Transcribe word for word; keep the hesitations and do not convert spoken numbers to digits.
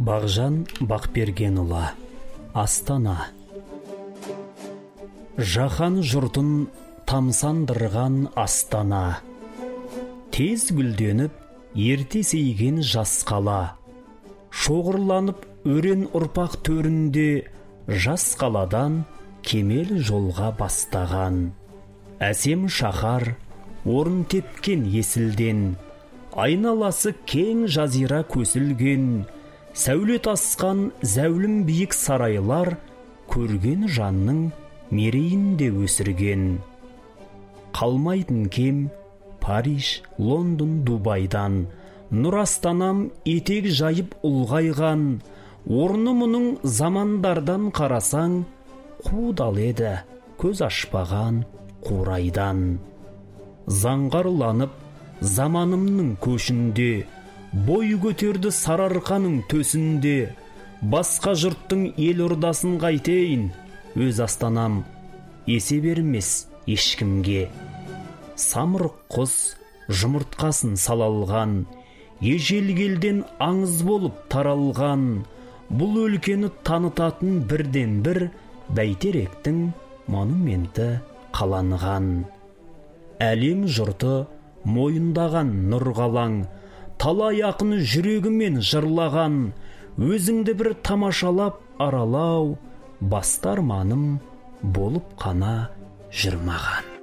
Бағжан Бақбергенұлы, Астана. Жаһан жұртын тамсандырған Астана. Тез гүлденіп, ерте сейген жас қала. Шоғырланып, өрен ұрпақ төрінде, жас қаладан кемел жолға бастаған. Әсем шаһар, орын тепкен есілден, айналасы кең жазира көсілген, сәулет асқан зәулім биік сарайлар көрген жанның мерейінде өсірген. Қалмайтын кем Париж, Лондон, Дубайдан, нұр Астанам етек жайып ұлғайған, орны мұның замандардан қарасаң, қудал еді көз ашпаған қурайдан. Заңғарланып заманымның көшінде, бой көтерді сарыарқаның төсінде, басқа жұрттың ел ордасын қайтейін, өз Астанам есе бермес ешкімге. Самұрық құс жұмыртқасын салалған, ежелгелден аңыз болып таралған, бұл өлкені танытатын бірден бір Бәйтеректің монументі қаланған. Әлем жұрты мойындаған нұрғалаң, талай ақын жүрегімен жырлаған, өзіңді бір тамашалап аралау, басты арманым болып қана жүрмаған.